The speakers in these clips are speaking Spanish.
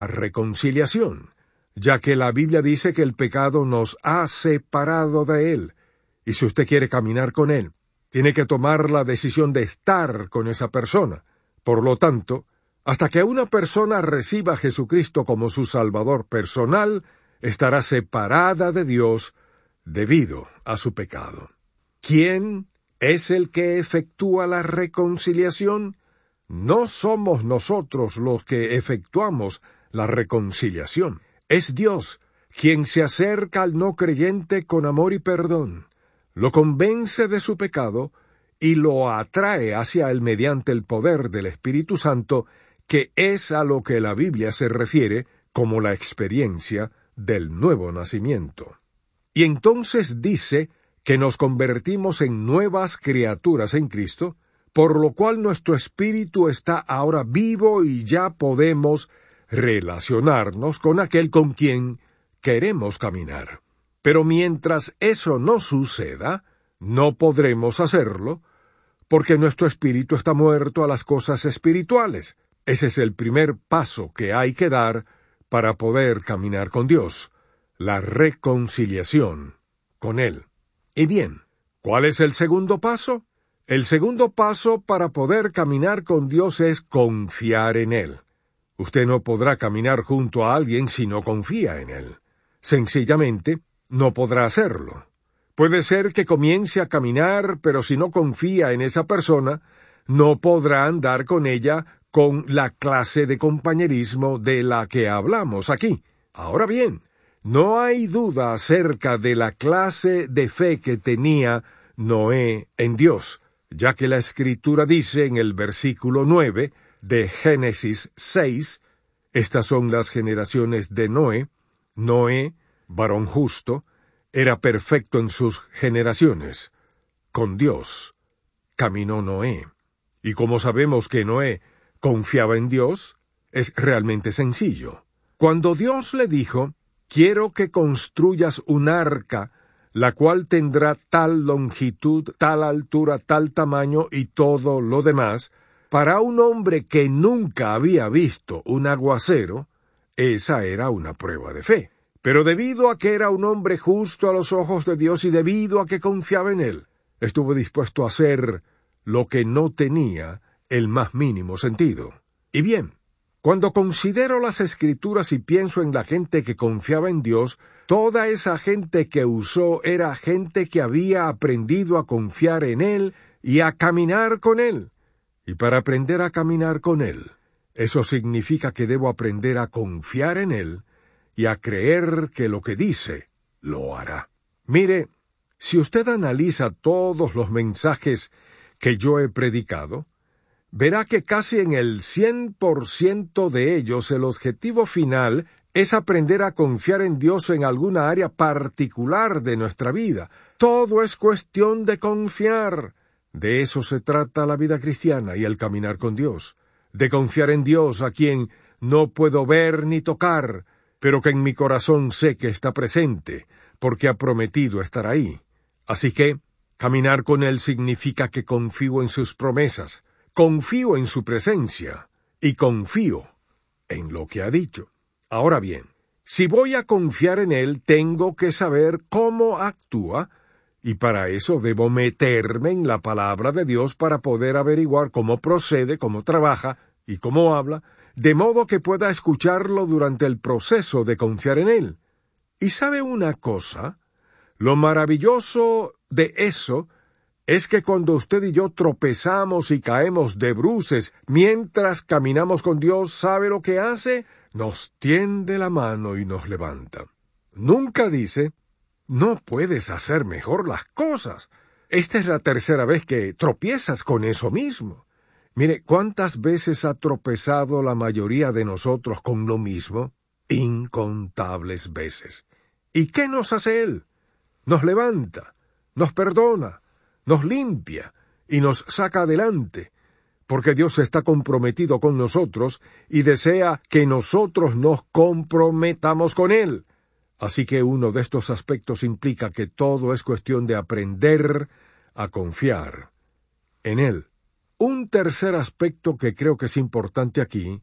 reconciliación, ya que la Biblia dice que el pecado nos ha separado de Él. Y si usted quiere caminar con Él, tiene que tomar la decisión de estar con esa persona. Por lo tanto, hasta que una persona reciba a Jesucristo como su Salvador personal, estará separada de Dios debido a su pecado. ¿Quién es el que efectúa la reconciliación? No somos nosotros los que efectuamos la reconciliación. Es Dios quien se acerca al no creyente con amor y perdón, lo convence de su pecado y lo atrae hacia él mediante el poder del Espíritu Santo, que es a lo que la Biblia se refiere como la experiencia del nuevo nacimiento. Y entonces dice que nos convertimos en nuevas criaturas en Cristo, por lo cual nuestro espíritu está ahora vivo y ya podemos relacionarnos con aquel con quien queremos caminar. Pero mientras eso no suceda, no podremos hacerlo, porque nuestro espíritu está muerto a las cosas espirituales. Ese es el primer paso que hay que dar para poder caminar con Dios, la reconciliación con Él. Y bien, ¿cuál es el segundo paso? El segundo paso para poder caminar con Dios es confiar en Él. Usted no podrá caminar junto a alguien si no confía en Él. Sencillamente, no podrá hacerlo. Puede ser que comience a caminar, pero si no confía en esa persona, no podrá andar con ella con la clase de compañerismo de la que hablamos aquí. Ahora bien, no hay duda acerca de la clase de fe que tenía Noé en Dios, ya que la Escritura dice en el versículo 9 de Génesis 6, estas son las generaciones de Noé. Noé, varón justo, era perfecto en sus generaciones. Con Dios caminó Noé. Y como sabemos que Noé confiaba en Dios, es realmente sencillo. Cuando Dios le dijo, quiero que construyas un arca, la cual tendrá tal longitud, tal altura, tal tamaño y todo lo demás, para un hombre que nunca había visto un aguacero, esa era una prueba de fe. Pero debido a que era un hombre justo a los ojos de Dios y debido a que confiaba en Él, estuvo dispuesto a hacer lo que no tenía el más mínimo sentido. Y bien, cuando considero las Escrituras y pienso en la gente que confiaba en Dios, toda esa gente que usó era gente que había aprendido a confiar en Él y a caminar con Él. Y para aprender a caminar con Él, eso significa que debo aprender a confiar en Él y a creer que lo que dice, lo hará. Mire, si usted analiza todos los mensajes que yo he predicado, verá que casi en el 100% de ellos el objetivo final es aprender a confiar en Dios en alguna área particular de nuestra vida. Todo es cuestión de confiar. De eso se trata la vida cristiana y el caminar con Dios. De confiar en Dios a quien no puedo ver ni tocar, pero que en mi corazón sé que está presente, porque ha prometido estar ahí. Así que, caminar con Él significa que confío en sus promesas, confío en su presencia y confío en lo que ha dicho. Ahora bien, si voy a confiar en Él, tengo que saber cómo actúa, y para eso debo meterme en la palabra de Dios para poder averiguar cómo procede, cómo trabaja y cómo habla, de modo que pueda escucharlo durante el proceso de confiar en Él. ¿Y sabe una cosa? Lo maravilloso de eso es que cuando usted y yo tropezamos y caemos de bruces mientras caminamos con Dios, ¿sabe lo que hace? Nos tiende la mano y nos levanta. Nunca dice, no puedes hacer mejor las cosas. Esta es la tercera vez que tropiezas con eso mismo. Mire, ¿cuántas veces ha tropezado la mayoría de nosotros con lo mismo? Incontables veces. ¿Y qué nos hace Él? Nos levanta, nos perdona, nos limpia y nos saca adelante, porque Dios está comprometido con nosotros y desea que nosotros nos comprometamos con Él. Así que uno de estos aspectos implica que todo es cuestión de aprender a confiar en Él. Un tercer aspecto que creo que es importante aquí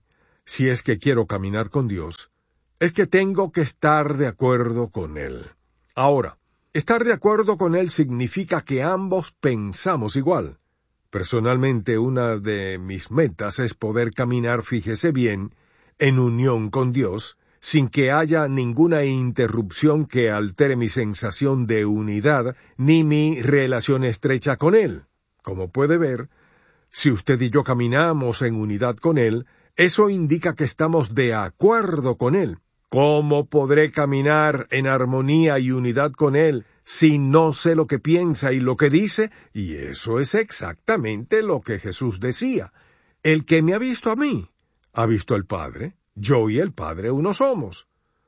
si es que quiero caminar con Dios, es que tengo que estar de acuerdo con Él. Ahora, estar de acuerdo con Él significa que ambos pensamos igual. Personalmente, una de mis metas es poder caminar, fíjese bien, en unión con Dios, sin que haya ninguna interrupción que altere mi sensación de unidad ni mi relación estrecha con Él. Como puede ver, si usted y yo caminamos en unidad con Él, eso indica que estamos de acuerdo con Él. ¿Cómo podré caminar en armonía y unidad con Él si no sé lo que piensa y lo que dice? Y eso es exactamente lo que Jesús decía. El que me ha visto a mí, ha visto al Padre. Yo y el Padre uno somos.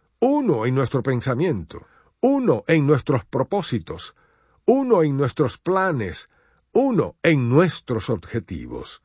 Uno en nuestro pensamiento, uno en nuestros propósitos, uno en nuestros planes, uno en nuestros objetivos.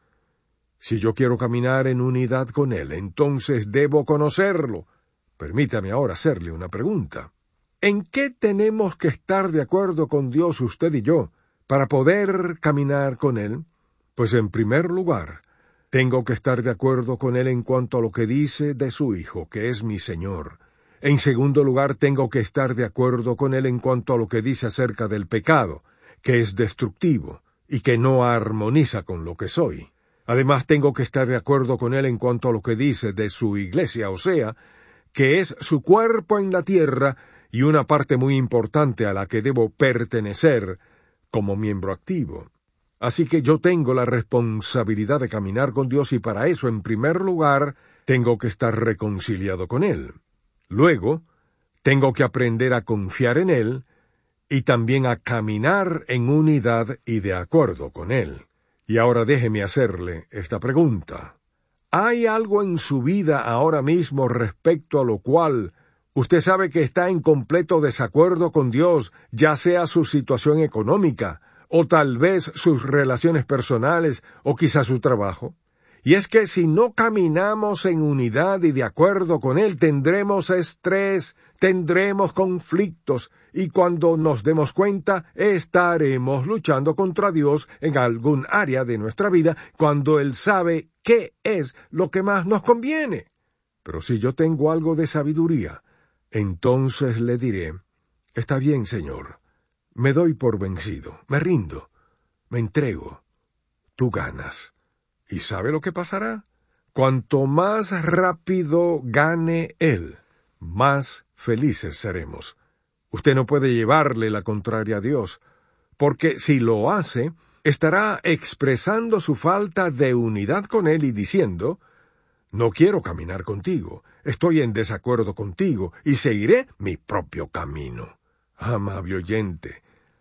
Si yo quiero caminar en unidad con Él, entonces debo conocerlo. Permítame ahora hacerle una pregunta. ¿En qué tenemos que estar de acuerdo con Dios usted y yo para poder caminar con Él? Pues en primer lugar, tengo que estar de acuerdo con Él en cuanto a lo que dice de su Hijo, que es mi Señor. En segundo lugar, tengo que estar de acuerdo con Él en cuanto a lo que dice acerca del pecado, que es destructivo y que no armoniza con lo que soy. Además, tengo que estar de acuerdo con Él en cuanto a lo que dice de su iglesia, o sea, que es su cuerpo en la tierra y una parte muy importante a la que debo pertenecer como miembro activo. Así que yo tengo la responsabilidad de caminar con Dios y para eso, en primer lugar, tengo que estar reconciliado con Él. Luego, tengo que aprender a confiar en Él y también a caminar en unidad y de acuerdo con Él. Y ahora déjeme hacerle esta pregunta. ¿Hay algo en su vida ahora mismo respecto a lo cual usted sabe que está en completo desacuerdo con Dios, ya sea su situación económica, o tal vez sus relaciones personales, o quizá su trabajo? Y es que si no caminamos en unidad y de acuerdo con Él, tendremos estrés, tendremos conflictos, y cuando nos demos cuenta, estaremos luchando contra Dios en algún área de nuestra vida, cuando Él sabe qué es lo que más nos conviene. Pero si yo tengo algo de sabiduría, entonces le diré, está bien, Señor, me doy por vencido, me rindo, me entrego, tú ganas. ¿Y sabe lo que pasará? Cuanto más rápido gane Él, más felices seremos. Usted no puede llevarle la contraria a Dios, porque si lo hace, estará expresando su falta de unidad con Él y diciendo, no quiero caminar contigo, estoy en desacuerdo contigo y seguiré mi propio camino. Amable oyente,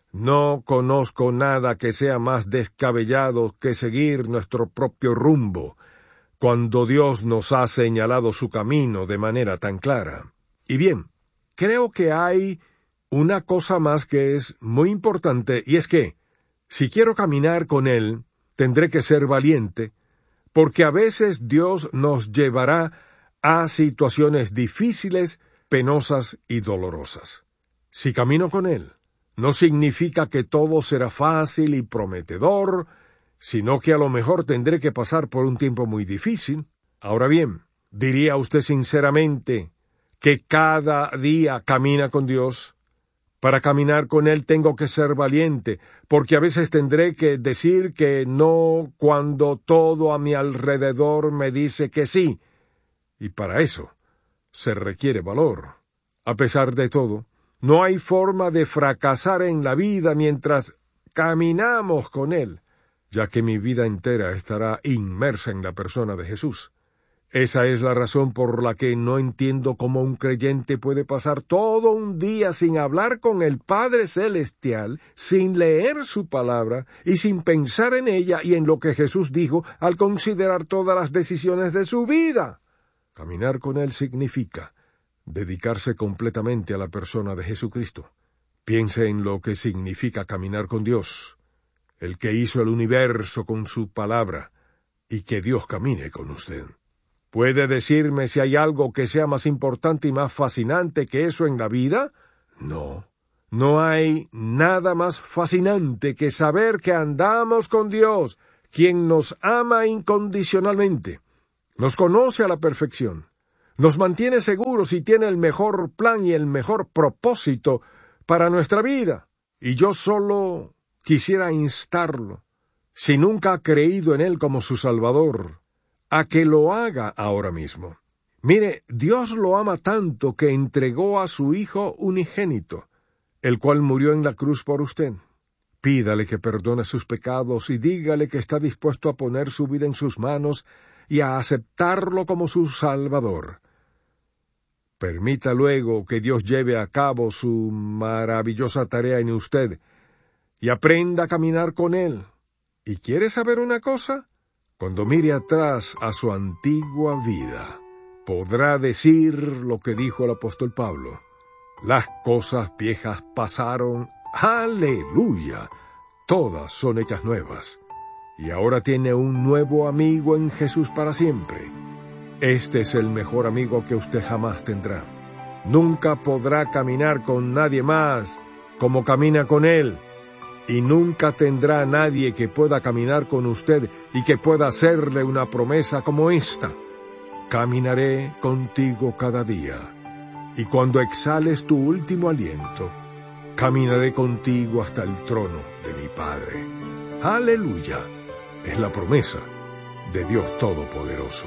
no conozco nada que sea más descabellado que seguir nuestro propio rumbo, cuando Dios nos ha señalado su camino de manera tan clara. Y bien, creo que hay una cosa más que es muy importante, y es que, si quiero caminar con Él, tendré que ser valiente, porque a veces Dios nos llevará a situaciones difíciles, penosas y dolorosas. Si camino con Él, no significa que todo será fácil y prometedor, sino que a lo mejor tendré que pasar por un tiempo muy difícil. Ahora bien, ¿diría usted sinceramente que cada día camina con Dios? Para caminar con Él tengo que ser valiente, porque a veces tendré que decir que no cuando todo a mi alrededor me dice que sí, y para eso se requiere valor. A pesar de todo, no hay forma de fracasar en la vida mientras caminamos con Él, ya que mi vida entera estará inmersa en la persona de Jesús. Esa es la razón por la que no entiendo cómo un creyente puede pasar todo un día sin hablar con el Padre Celestial, sin leer su palabra y sin pensar en ella y en lo que Jesús dijo al considerar todas las decisiones de su vida. Caminar con Él significa dedicarse completamente a la persona de Jesucristo. Piense en lo que significa caminar con Dios, el que hizo el universo con su palabra, y que Dios camine con usted. ¿Puede decirme si hay algo que sea más importante y más fascinante que eso en la vida? No. No hay nada más fascinante que saber que andamos con Dios, quien nos ama incondicionalmente. Nos conoce a la perfección, nos mantiene seguros y tiene el mejor plan y el mejor propósito para nuestra vida. Y yo solo quisiera instarlo, si nunca ha creído en Él como su Salvador, a que lo haga ahora mismo. Mire, Dios lo ama tanto que entregó a su Hijo unigénito, el cual murió en la cruz por usted. Pídale que perdone sus pecados y dígale que está dispuesto a poner su vida en sus manos y a aceptarlo como su Salvador. Permita luego que Dios lleve a cabo su maravillosa tarea en usted y aprenda a caminar con Él. ¿Y quiere saber una cosa? Cuando mire atrás a su antigua vida, podrá decir lo que dijo el apóstol Pablo: las cosas viejas pasaron, ¡aleluya! Todas son hechas nuevas. Y ahora tiene un nuevo amigo en Jesús para siempre. Este es el mejor amigo que usted jamás tendrá. Nunca podrá caminar con nadie más como camina con Él. Y nunca tendrá a nadie que pueda caminar con usted y que pueda hacerle una promesa como esta: caminaré contigo cada día, y cuando exhales tu último aliento, caminaré contigo hasta el trono de mi Padre. ¡Aleluya! Es la promesa de Dios Todopoderoso.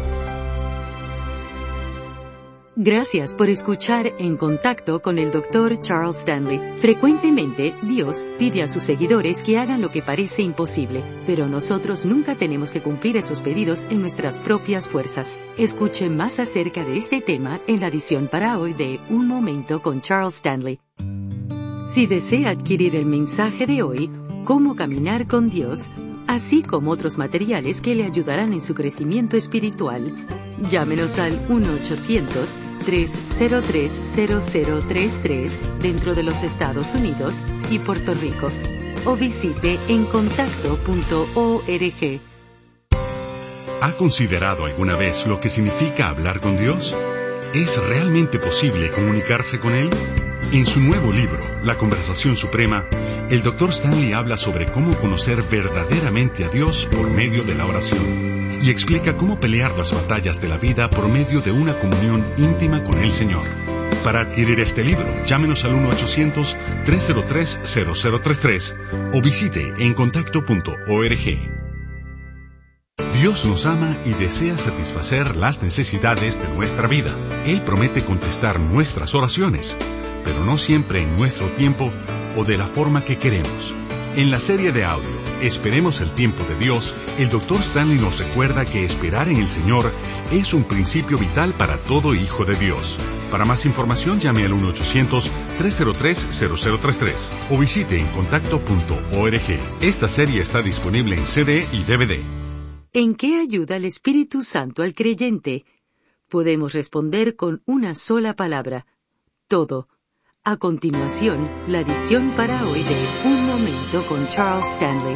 Gracias por escuchar En Contacto con el Dr. Charles Stanley. Frecuentemente, Dios pide a sus seguidores que hagan lo que parece imposible, pero nosotros nunca tenemos que cumplir esos pedidos en nuestras propias fuerzas. Escuche más acerca de este tema en la edición para hoy de Un Momento con Charles Stanley. Si desea adquirir el mensaje de hoy, Cómo caminar con Dios, así como otros materiales que le ayudarán en su crecimiento espiritual, llámenos al 1-800-303-0033 dentro de los Estados Unidos y Puerto Rico, o visite encontacto.org. ¿Ha considerado alguna vez lo que significa hablar con Dios? ¿Es realmente posible comunicarse con Él? En su nuevo libro, La Conversación Suprema, el Dr. Stanley habla sobre cómo conocer verdaderamente a Dios por medio de la oración y explica cómo pelear las batallas de la vida por medio de una comunión íntima con el Señor. Para adquirir este libro, llámenos al 1-800-303-0033 o visite encontacto.org. Dios nos ama y desea satisfacer las necesidades de nuestra vida. Él promete contestar nuestras oraciones, pero no siempre en nuestro tiempo o de la forma que queremos. En la serie de audio, Esperemos el tiempo de Dios, el Dr. Stanley nos recuerda que esperar en el Señor es un principio vital para todo hijo de Dios. Para más información, llame al 1-800-303-0033 o visite encontacto.org. Esta serie está disponible en CD y DVD. ¿En qué ayuda el Espíritu Santo al creyente? Podemos responder con una sola palabra: todo. A continuación, la edición para hoy de Un Momento con Charles Stanley.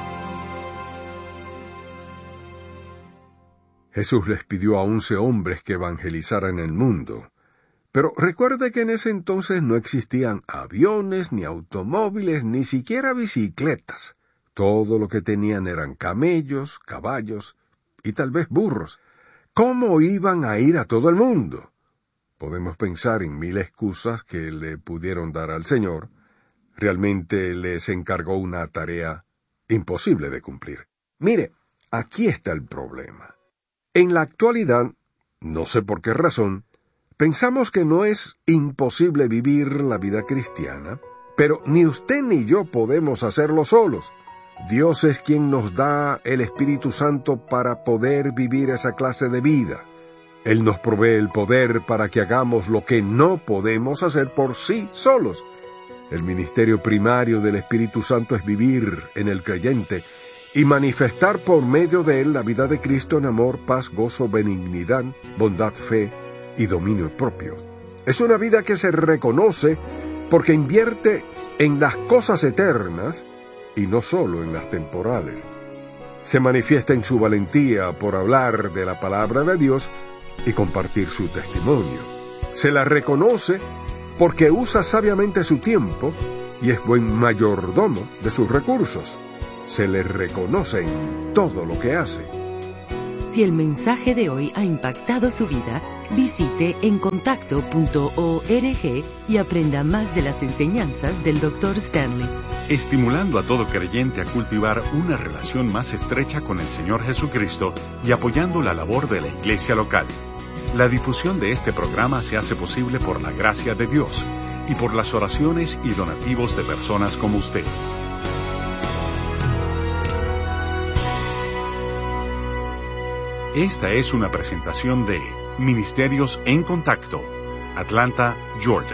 Jesús les pidió a 11 hombres que evangelizaran el mundo. Pero recuerde que en ese entonces no existían aviones, ni automóviles, ni siquiera bicicletas. Todo lo que tenían eran camellos, caballos y tal vez burros. ¿Cómo iban a ir a todo el mundo? Podemos pensar en 1000 excusas que le pudieron dar al Señor. Realmente les encargó una tarea imposible de cumplir. Mire, aquí está el problema. En la actualidad, no sé por qué razón, pensamos que no es imposible vivir la vida cristiana, pero ni usted ni yo podemos hacerlo solos. Dios es quien nos da el Espíritu Santo para poder vivir esa clase de vida. Él nos provee el poder para que hagamos lo que no podemos hacer por sí solos. El ministerio primario del Espíritu Santo es vivir en el creyente y manifestar por medio de él la vida de Cristo en amor, paz, gozo, benignidad, bondad, fe y dominio propio. Es una vida que se reconoce porque invierte en las cosas eternas y no solo en las temporales. Se manifiesta en su valentía por hablar de la palabra de Dios y compartir su testimonio. Se la reconoce porque usa sabiamente su tiempo y es buen mayordomo de sus recursos. Se le reconoce en todo lo que hace. Si el mensaje de hoy ha impactado su vida, visite encontacto.org y aprenda más de las enseñanzas del Dr. Stanley. Estimulando a todo creyente a cultivar una relación más estrecha con el Señor Jesucristo y apoyando la labor de la iglesia local. La difusión de este programa se hace posible por la gracia de Dios y por las oraciones y donativos de personas como usted. Esta es una presentación de Ministerios en Contacto, Atlanta, Georgia.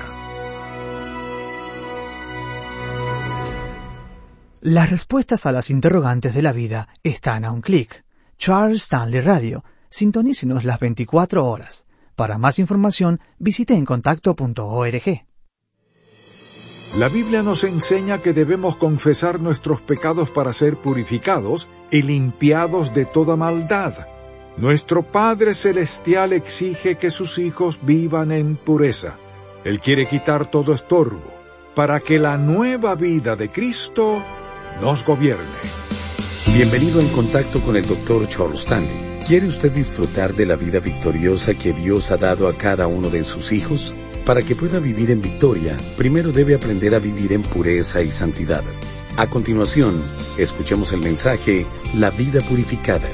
Las respuestas a las interrogantes de la vida están a un clic. Charles Stanley Radio. Sintonícenos las 24 horas. Para más información, visite encontacto.org. La Biblia nos enseña que debemos confesar nuestros pecados para ser purificados y limpiados de toda maldad. Nuestro Padre Celestial exige que sus hijos vivan en pureza. Él quiere quitar todo estorbo, para que la nueva vida de Cristo nos gobierne. Bienvenido En Contacto con el Dr. Charles Stanley. ¿Quiere usted disfrutar de la vida victoriosa que Dios ha dado a cada uno de sus hijos? Para que pueda vivir en victoria, primero debe aprender a vivir en pureza y santidad. A continuación, escuchemos el mensaje La vida purificada.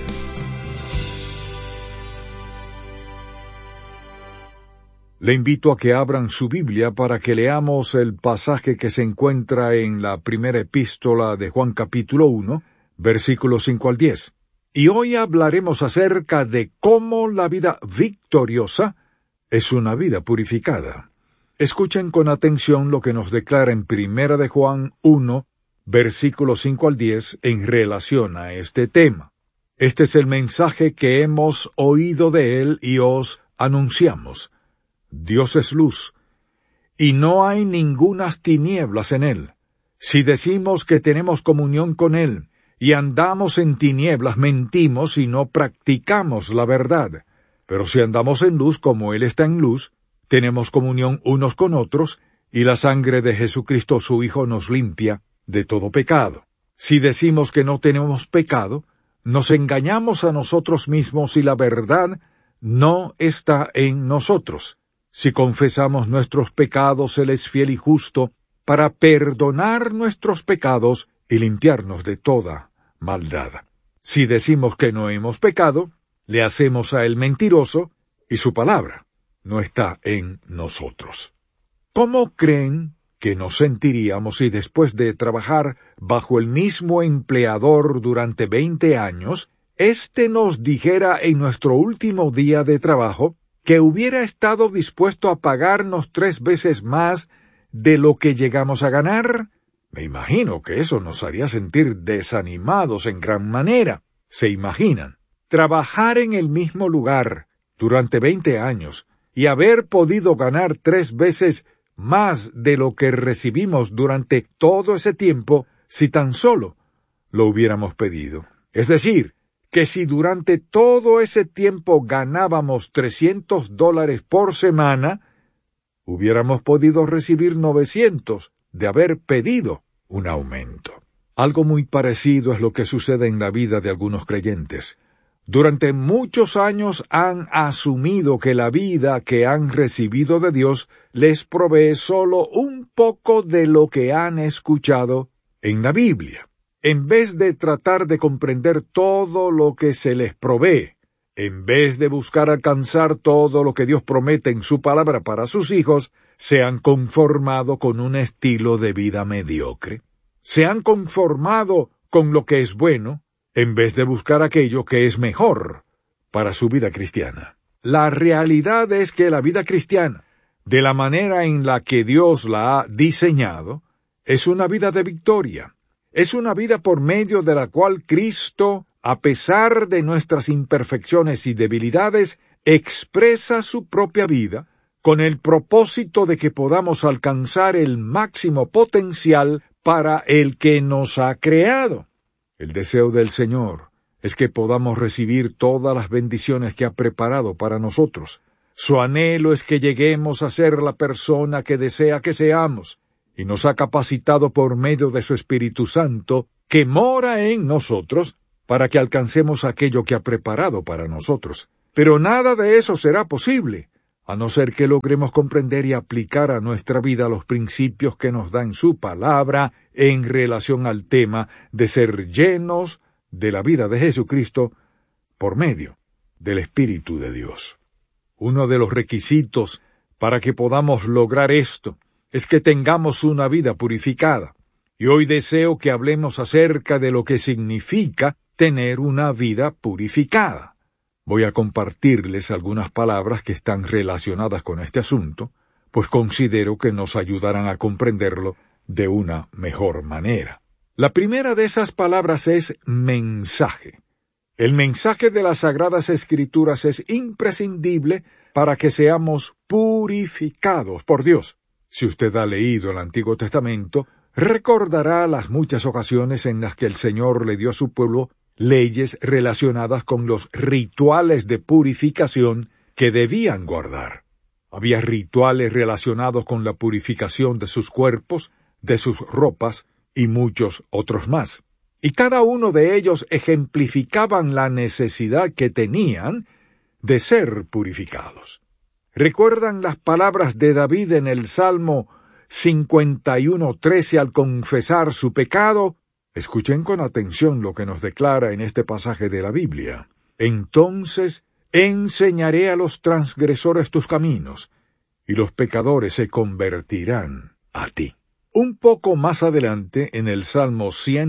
Le invito a que abran su Biblia para que leamos el pasaje que se encuentra en la primera epístola de Juan capítulo 1, versículos 5 al 10. Y hoy hablaremos acerca de cómo la vida victoriosa es una vida purificada. Escuchen con atención lo que nos declara en primera de Juan 1, versículos 5 al 10 en relación a este tema. Este es el mensaje que hemos oído de él y os anunciamos. Dios es luz, y no hay ningunas tinieblas en él. Si decimos que tenemos comunión con él, y andamos en tinieblas, mentimos y no practicamos la verdad. Pero si andamos en luz como él está en luz, tenemos comunión unos con otros, y la sangre de Jesucristo su Hijo nos limpia de todo pecado. Si decimos que no tenemos pecado, nos engañamos a nosotros mismos y la verdad no está en nosotros. Si confesamos nuestros pecados, Él es fiel y justo para perdonar nuestros pecados y limpiarnos de toda maldad. Si decimos que no hemos pecado, le hacemos a Él mentiroso y su palabra no está en nosotros. ¿Cómo creen que nos sentiríamos si después de trabajar bajo el mismo empleador durante 20 años, éste nos dijera en nuestro último día de trabajo que hubiera estado dispuesto a pagarnos 3 veces más de lo que llegamos a ganar? Me imagino que eso nos haría sentir desanimados en gran manera. ¿Se imaginan? Trabajar en el mismo lugar durante 20 años y haber podido ganar 3 veces más de lo que recibimos durante todo ese tiempo si tan solo lo hubiéramos pedido. Es decir, que si durante todo ese tiempo ganábamos $300 por semana, hubiéramos podido recibir 900 de haber pedido un aumento. Algo muy parecido es lo que sucede en la vida de algunos creyentes. Durante muchos años han asumido que la vida que han recibido de Dios les provee solo un poco de lo que han escuchado en la Biblia. En vez de tratar de comprender todo lo que se les provee, en vez de buscar alcanzar todo lo que Dios promete en su palabra para sus hijos, se han conformado con un estilo de vida mediocre. Se han conformado con lo que es bueno, en vez de buscar aquello que es mejor para su vida cristiana. La realidad es que la vida cristiana, de la manera en la que Dios la ha diseñado, es una vida de victoria. Es una vida por medio de la cual Cristo, a pesar de nuestras imperfecciones y debilidades, expresa su propia vida con el propósito de que podamos alcanzar el máximo potencial para el que nos ha creado. El deseo del Señor es que podamos recibir todas las bendiciones que ha preparado para nosotros. Su anhelo es que lleguemos a ser la persona que desea que seamos, y nos ha capacitado por medio de su Espíritu Santo, que mora en nosotros, para que alcancemos aquello que ha preparado para nosotros. Pero nada de eso será posible, a no ser que logremos comprender y aplicar a nuestra vida los principios que nos da en su palabra en relación al tema de ser llenos de la vida de Jesucristo por medio del Espíritu de Dios. Uno de los requisitos para que podamos lograr esto es que tengamos una vida purificada. Y hoy deseo que hablemos acerca de lo que significa tener una vida purificada. Voy a compartirles algunas palabras que están relacionadas con este asunto, pues considero que nos ayudarán a comprenderlo de una mejor manera. La primera de esas palabras es mensaje. El mensaje de las Sagradas Escrituras es imprescindible para que seamos purificados por Dios. Si usted ha leído el Antiguo Testamento, recordará las muchas ocasiones en las que el Señor le dio a su pueblo leyes relacionadas con los rituales de purificación que debían guardar. Había rituales relacionados con la purificación de sus cuerpos, de sus ropas y muchos otros más. Y cada uno de ellos ejemplificaban la necesidad que tenían de ser purificados. ¿Recuerdan las palabras de David en el Salmo 51:13 al confesar su pecado? Escuchen con atención lo que nos declara en este pasaje de la Biblia. Entonces enseñaré a los transgresores tus caminos, y los pecadores se convertirán a ti. Un poco más adelante, en el Salmo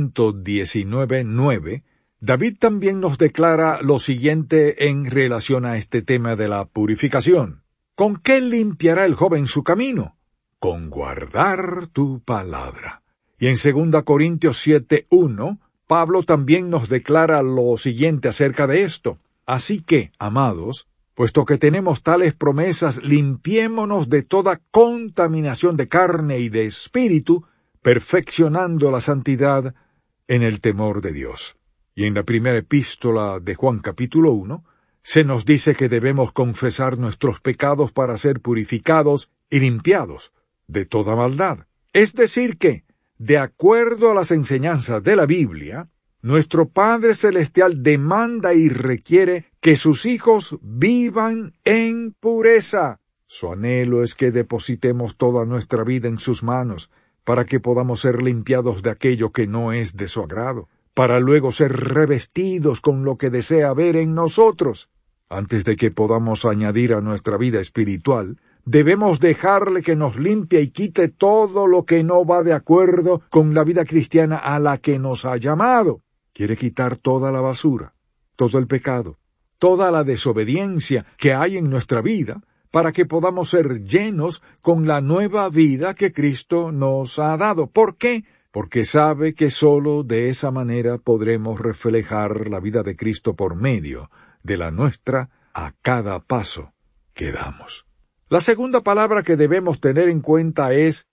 119:9, David también nos declara lo siguiente en relación a este tema de la purificación. ¿Con qué limpiará el joven su camino? Con guardar tu palabra. Y en 2 Corintios 7:1, Pablo también nos declara lo siguiente acerca de esto. Así que, amados, puesto que tenemos tales promesas, limpiémonos de toda contaminación de carne y de espíritu, perfeccionando la santidad en el temor de Dios. Y en la primera epístola de Juan capítulo 1, se nos dice que debemos confesar nuestros pecados para ser purificados y limpiados de toda maldad. Es decir que, de acuerdo a las enseñanzas de la Biblia, nuestro Padre Celestial demanda y requiere que sus hijos vivan en pureza. Su anhelo es que depositemos toda nuestra vida en sus manos, para que podamos ser limpiados de aquello que no es de su agrado, para luego ser revestidos con lo que desea ver en nosotros. Antes de que podamos añadir a nuestra vida espiritual, debemos dejarle que nos limpie y quite todo lo que no va de acuerdo con la vida cristiana a la que nos ha llamado. Quiere quitar toda la basura, todo el pecado, toda la desobediencia que hay en nuestra vida, para que podamos ser llenos con la nueva vida que Cristo nos ha dado. ¿Por qué? Porque sabe que sólo de esa manera podremos reflejar la vida de Cristo por medio de la nuestra a cada paso que damos. La segunda palabra que debemos tener en cuenta es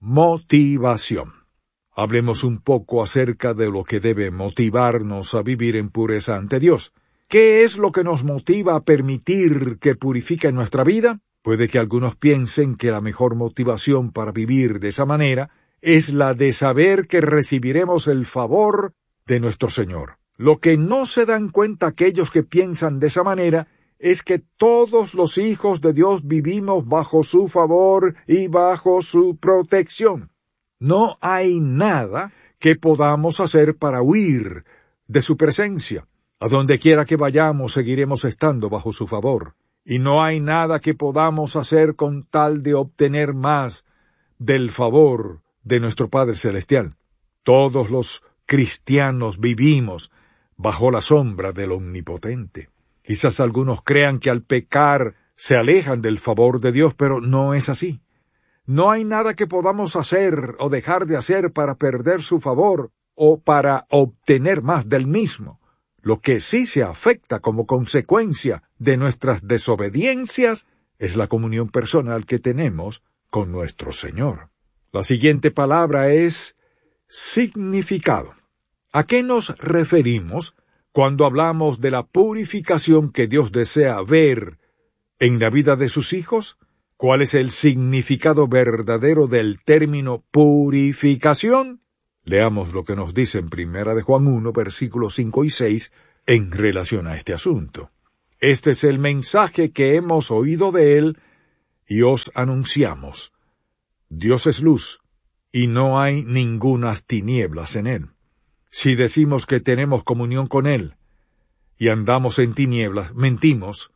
motivación. Hablemos un poco acerca de lo que debe motivarnos a vivir en pureza ante Dios. ¿Qué es lo que nos motiva a permitir que purifique nuestra vida? Puede que algunos piensen que la mejor motivación para vivir de esa manera es la de saber que recibiremos el favor de nuestro Señor. Lo que no se dan cuenta aquellos que piensan de esa manera es que todos los hijos de Dios vivimos bajo su favor y bajo su protección. No hay nada que podamos hacer para huir de su presencia. A donde quiera que vayamos, seguiremos estando bajo su favor. Y no hay nada que podamos hacer con tal de obtener más del favor de nuestro Padre Celestial. Todos los cristianos vivimos bajo la sombra del Omnipotente. Quizás algunos crean que al pecar se alejan del favor de Dios, pero no es así. No hay nada que podamos hacer o dejar de hacer para perder su favor o para obtener más del mismo. Lo que sí se afecta como consecuencia de nuestras desobediencias es la comunión personal que tenemos con nuestro Señor. La siguiente palabra es significado. ¿A qué nos referimos cuando hablamos de la purificación que Dios desea ver en la vida de sus hijos? ¿Cuál es el significado verdadero del término purificación? Leamos lo que nos dice en 1 de Juan 1, versículos 5 y 6, en relación a este asunto. Este es el mensaje que hemos oído de él y os anunciamos. Dios es luz, y no hay ningunas tinieblas en él. Si decimos que tenemos comunión con él, y andamos en tinieblas, mentimos,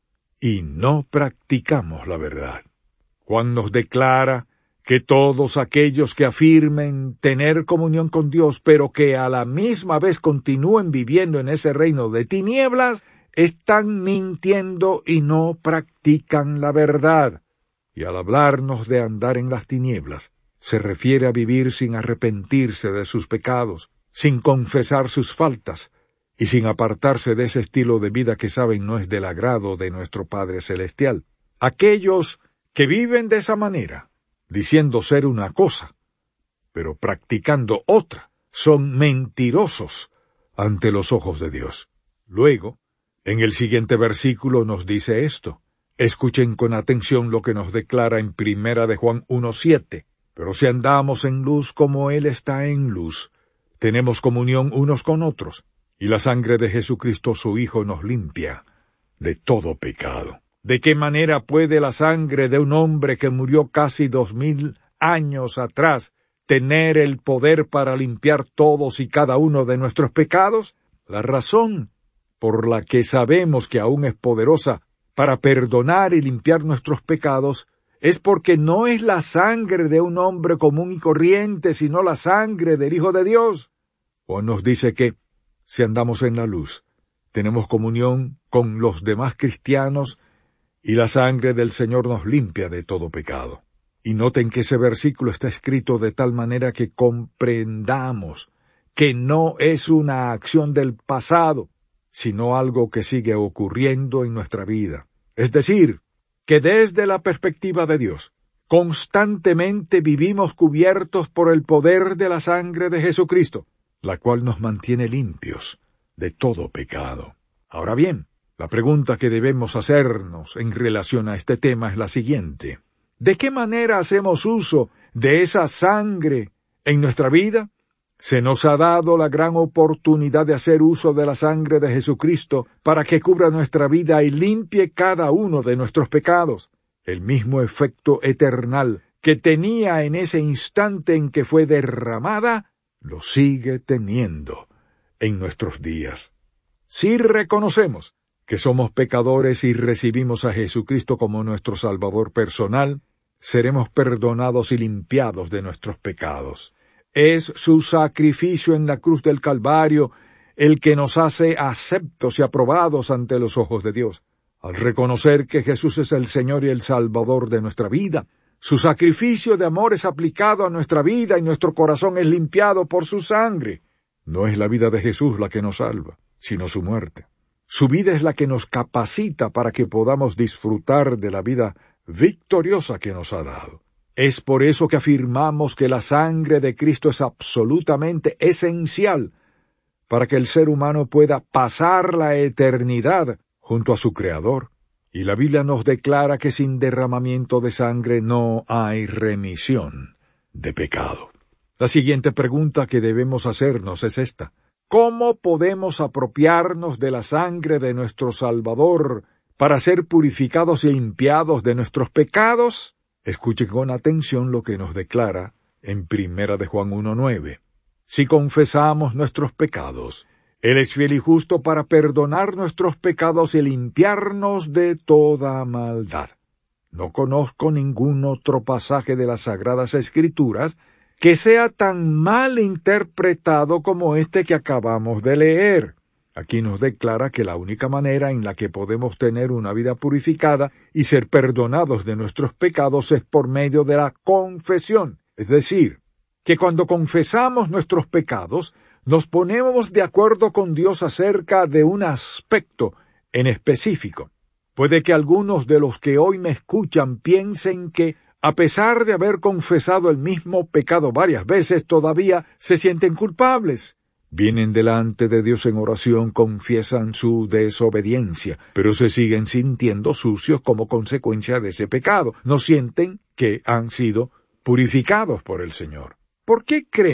y no practicamos la verdad. Juan nos declara que todos aquellos que afirmen tener comunión con Dios, pero que a la misma vez continúen viviendo en ese reino de tinieblas, están mintiendo y no practican la verdad. Y al hablarnos de andar en las tinieblas, se refiere a vivir sin arrepentirse de sus pecados, sin confesar sus faltas, y sin apartarse de ese estilo de vida que saben no es del agrado de nuestro Padre Celestial. Aquellos que viven de esa manera, diciendo ser una cosa, pero practicando otra, son mentirosos ante los ojos de Dios. Luego, en el siguiente versículo nos dice esto. Escuchen con atención lo que nos declara en 1 de Juan 1:7. Pero si andamos en luz como Él está en luz, tenemos comunión unos con otros, y la sangre de Jesucristo su Hijo nos limpia de todo pecado. ¿De qué manera puede la sangre de un hombre que murió casi 2000 años atrás tener el poder para limpiar todos y cada uno de nuestros pecados? La razón por la que sabemos que aún es poderosa para perdonar y limpiar nuestros pecados es porque no es la sangre de un hombre común y corriente, sino la sangre del Hijo de Dios. Juan nos dice que, si andamos en la luz, tenemos comunión con los demás cristianos y la sangre del Señor nos limpia de todo pecado. Y noten que ese versículo está escrito de tal manera que comprendamos que no es una acción del pasado, sino algo que sigue ocurriendo en nuestra vida. Es decir, que desde la perspectiva de Dios, constantemente vivimos cubiertos por el poder de la sangre de Jesucristo, la cual nos mantiene limpios de todo pecado. Ahora bien, la pregunta que debemos hacernos en relación a este tema es la siguiente. ¿De qué manera hacemos uso de esa sangre en nuestra vida? Se nos ha dado la gran oportunidad de hacer uso de la sangre de Jesucristo para que cubra nuestra vida y limpie cada uno de nuestros pecados. El mismo efecto eternal que tenía en ese instante en que fue derramada, lo sigue teniendo en nuestros días. Si reconocemos que somos pecadores y recibimos a Jesucristo como nuestro Salvador personal, seremos perdonados y limpiados de nuestros pecados. Es su sacrificio en la cruz del Calvario el que nos hace aceptos y aprobados ante los ojos de Dios. Al reconocer que Jesús es el Señor y el Salvador de nuestra vida, su sacrificio de amor es aplicado a nuestra vida y nuestro corazón es limpiado por su sangre. No es la vida de Jesús la que nos salva, sino su muerte. Su vida es la que nos capacita para que podamos disfrutar de la vida victoriosa que nos ha dado. Es por eso que afirmamos que la sangre de Cristo es absolutamente esencial para que el ser humano pueda pasar la eternidad junto a su Creador. Y la Biblia nos declara que sin derramamiento de sangre no hay remisión de pecado. La siguiente pregunta que debemos hacernos es esta. ¿Cómo podemos apropiarnos de la sangre de nuestro Salvador para ser purificados y limpiados de nuestros pecados? Escuche con atención lo que nos declara en 1 de Juan 1:9. Si confesamos nuestros pecados, Él es fiel y justo para perdonar nuestros pecados y limpiarnos de toda maldad. No conozco ningún otro pasaje de las Sagradas Escrituras que sea tan mal interpretado como este que acabamos de leer. Aquí nos declara que la única manera en la que podemos tener una vida purificada y ser perdonados de nuestros pecados es por medio de la confesión. Es decir, que cuando confesamos nuestros pecados, nos ponemos de acuerdo con Dios acerca de un aspecto en específico. Puede que algunos de los que hoy me escuchan piensen que, a pesar de haber confesado el mismo pecado varias veces, todavía se sienten culpables. Vienen delante de Dios en oración, confiesan su desobediencia, pero se siguen sintiendo sucios como consecuencia de ese pecado. No sienten que han sido purificados por el Señor. ¿Por qué creen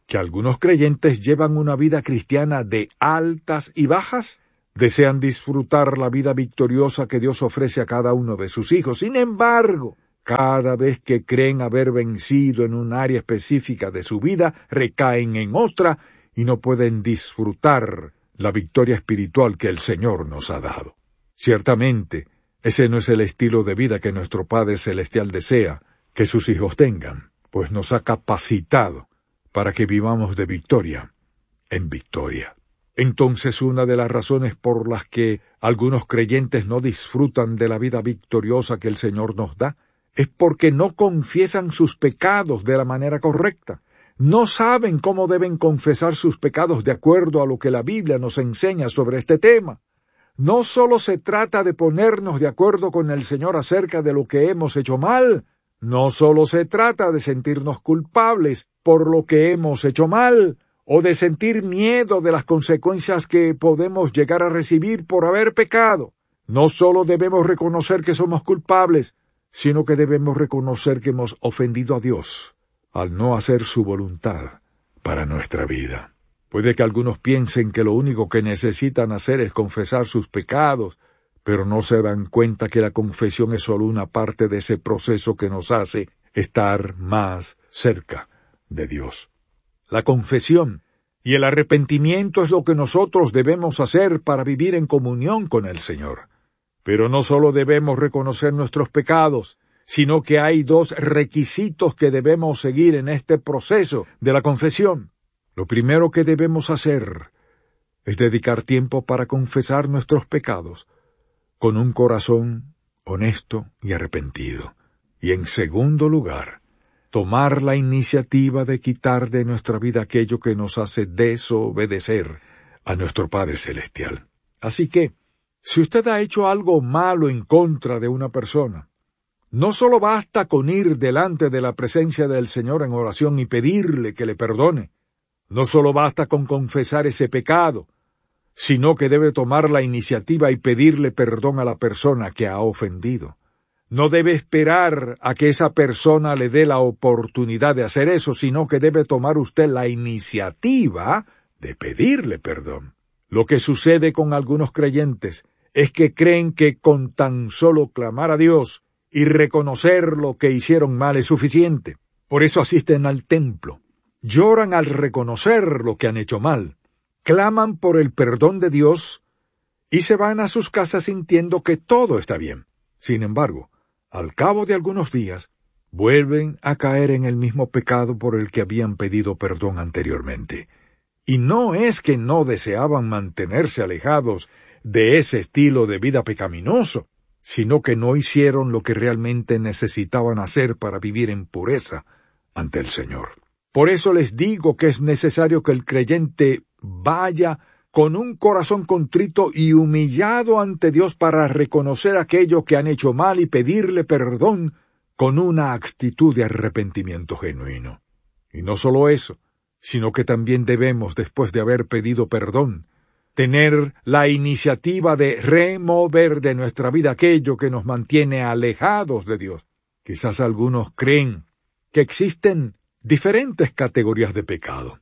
que algunos creyentes llevan una vida cristiana de altas y bajas. Desean disfrutar la vida victoriosa que Dios ofrece a cada uno de sus hijos. Sin embargo, cada vez que creen haber vencido en un área específica de su vida, recaen en otra y no pueden disfrutar la victoria espiritual que el Señor nos ha dado. Ciertamente, ese no es el estilo de vida que nuestro Padre Celestial desea que sus hijos tengan, pues nos ha capacitado para que vivamos de victoria en victoria. Entonces, una de las razones por las que algunos creyentes no disfrutan de la vida victoriosa que el Señor nos da, es porque no confiesan sus pecados de la manera correcta. No saben cómo deben confesar sus pecados de acuerdo a lo que la Biblia nos enseña sobre este tema. No solo se trata de ponernos de acuerdo con el Señor acerca de lo que hemos hecho mal, no solo se trata de sentirnos culpables por lo que hemos hecho mal, o de sentir miedo de las consecuencias que podemos llegar a recibir por haber pecado. No solo debemos reconocer que somos culpables, sino que debemos reconocer que hemos ofendido a Dios al no hacer su voluntad para nuestra vida. Puede que algunos piensen que lo único que necesitan hacer es confesar sus pecados, pero no se dan cuenta que la confesión es solo una parte de ese proceso que nos hace estar más cerca de Dios. La confesión y el arrepentimiento es lo que nosotros debemos hacer para vivir en comunión con el Señor. Pero no solo debemos reconocer nuestros pecados, sino que hay dos requisitos que debemos seguir en este proceso de la confesión. Lo primero que debemos hacer es dedicar tiempo para confesar nuestros pecados con un corazón honesto y arrepentido. Y en segundo lugar, tomar la iniciativa de quitar de nuestra vida aquello que nos hace desobedecer a nuestro Padre Celestial. Así que, si usted ha hecho algo malo en contra de una persona, no solo basta con ir delante de la presencia del Señor en oración y pedirle que le perdone, no solo basta con confesar ese pecado, sino que debe tomar la iniciativa y pedirle perdón a la persona que ha ofendido. No debe esperar a que esa persona le dé la oportunidad de hacer eso, sino que debe tomar usted la iniciativa de pedirle perdón. Lo que sucede con algunos creyentes es que creen que con tan solo clamar a Dios y reconocer lo que hicieron mal es suficiente. Por eso asisten al templo, lloran al reconocer lo que han hecho mal, claman por el perdón de Dios y se van a sus casas sintiendo que todo está bien. Sin embargo, al cabo de algunos días, vuelven a caer en el mismo pecado por el que habían pedido perdón anteriormente. Y no es que no deseaban mantenerse alejados de ese estilo de vida pecaminoso, sino que no hicieron lo que realmente necesitaban hacer para vivir en pureza ante el Señor. Por eso les digo que es necesario que el creyente vaya con un corazón contrito y humillado ante Dios para reconocer aquello que han hecho mal y pedirle perdón con una actitud de arrepentimiento genuino. Y no solo eso, sino que también debemos, después de haber pedido perdón, tener la iniciativa de remover de nuestra vida aquello que nos mantiene alejados de Dios. Quizás algunos creen que existen diferentes categorías de pecado.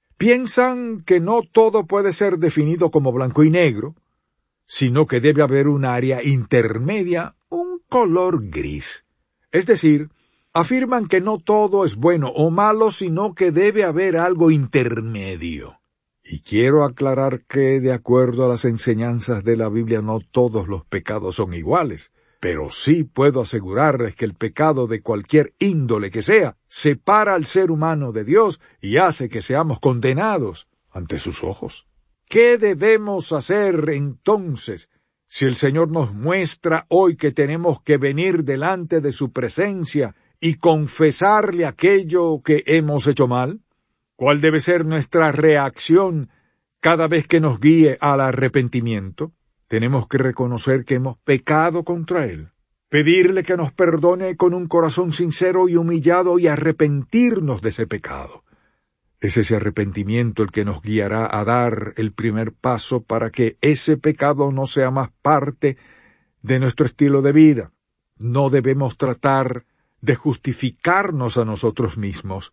Piensan que no todo puede ser definido como blanco y negro, sino que debe haber un área intermedia, un color gris. Es decir, afirman que no todo es bueno o malo, sino que debe haber algo intermedio. Y quiero aclarar que, de acuerdo a las enseñanzas de la Biblia, no todos los pecados son iguales. Pero sí puedo asegurarles que el pecado de cualquier índole que sea, separa al ser humano de Dios y hace que seamos condenados ante sus ojos. ¿Qué debemos hacer entonces si el Señor nos muestra hoy que tenemos que venir delante de su presencia y confesarle aquello que hemos hecho mal? ¿Cuál debe ser nuestra reacción cada vez que nos guíe al arrepentimiento? Tenemos que reconocer que hemos pecado contra Él, pedirle que nos perdone con un corazón sincero y humillado y arrepentirnos de ese pecado. Es ese arrepentimiento el que nos guiará a dar el primer paso para que ese pecado no sea más parte de nuestro estilo de vida. No debemos tratar de justificarnos a nosotros mismos,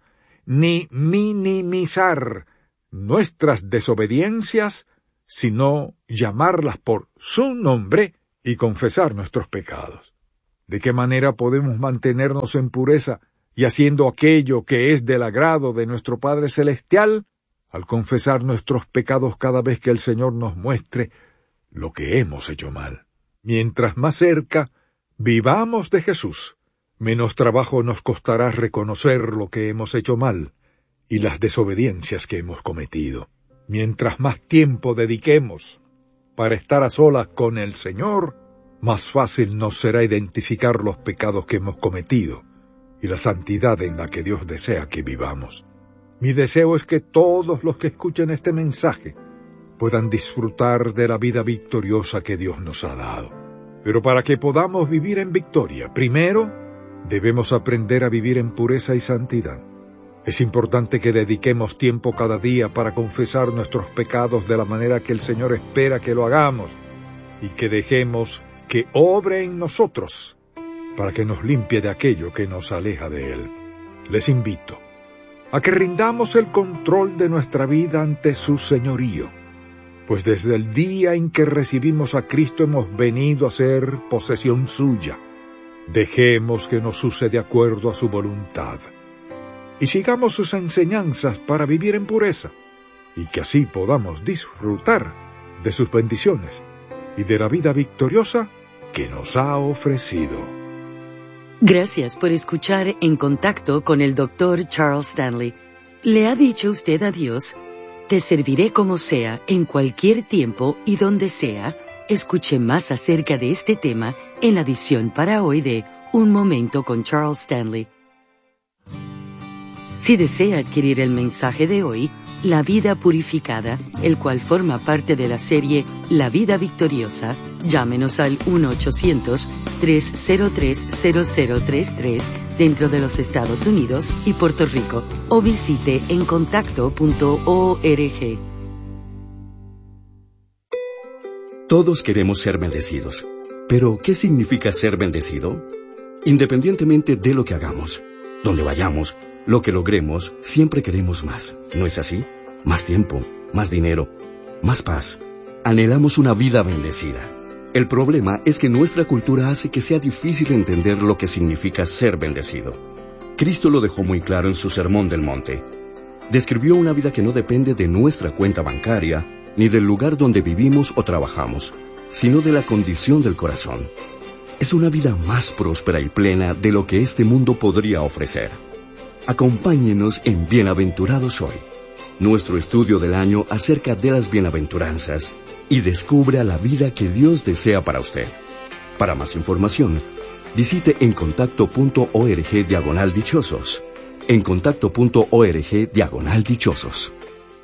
ni minimizar nuestras desobediencias, sino llamarlas por su nombre y confesar nuestros pecados. ¿De qué manera podemos mantenernos en pureza y haciendo aquello que es del agrado de nuestro Padre Celestial? Al confesar nuestros pecados cada vez que el Señor nos muestre lo que hemos hecho mal. Mientras más cerca vivamos de Jesús, menos trabajo nos costará reconocer lo que hemos hecho mal y las desobediencias que hemos cometido. Mientras más tiempo dediquemos para estar a solas con el Señor, más fácil nos será identificar los pecados que hemos cometido y la santidad en la que Dios desea que vivamos. Mi deseo es que todos los que escuchen este mensaje puedan disfrutar de la vida victoriosa que Dios nos ha dado. Pero para que podamos vivir en victoria, primero debemos aprender a vivir en pureza y santidad. Es importante que dediquemos tiempo cada día para confesar nuestros pecados de la manera que el Señor espera que lo hagamos y que dejemos que obre en nosotros para que nos limpie de aquello que nos aleja de Él. Les invito a que rindamos el control de nuestra vida ante su señorío, pues desde el día en que recibimos a Cristo hemos venido a ser posesión suya. Dejemos que nos use de acuerdo a su voluntad y sigamos sus enseñanzas para vivir en pureza y que así podamos disfrutar de sus bendiciones y de la vida victoriosa que nos ha ofrecido. Gracias por escuchar En Contacto con el Dr. Charles Stanley. ¿Le ha dicho usted a Dios? Te serviré como sea, en cualquier tiempo y donde sea. Escuche más acerca de este tema en la edición para hoy de Un Momento con Charles Stanley. Si desea adquirir el mensaje de hoy, La Vida Purificada, el cual forma parte de la serie La Vida Victoriosa, llámenos al 1-800-303-0033 dentro de los Estados Unidos y Puerto Rico, o visite encontacto.org. Todos queremos ser bendecidos. Pero, ¿qué significa ser bendecido? Independientemente de lo que hagamos, donde vayamos, lo que logremos, siempre queremos más, ¿no es así? Más tiempo, más dinero, más paz. Anhelamos una vida bendecida. El problema es que nuestra cultura hace que sea difícil entender lo que significa ser bendecido. Cristo lo dejó muy claro en su Sermón del Monte. Describió una vida que no depende de nuestra cuenta bancaria, ni del lugar donde vivimos o trabajamos, sino de la condición del corazón. Es una vida más próspera y plena de lo que este mundo podría ofrecer. Acompáñenos en Bienaventurados Hoy, nuestro estudio del año acerca de las bienaventuranzas, y descubra la vida que Dios desea para usted. Para más información, visite encontacto.org/dichosos. encontacto.org/dichosos.